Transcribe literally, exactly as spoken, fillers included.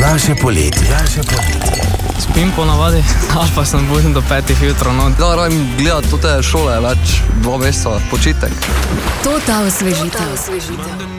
Daljše poletje. Daljše poletje. Spim po navadi, ali pa sem budim do petih jutro. No. Ja, radim gledati te šole več, dva meseca, počitek. To ta osvežitev.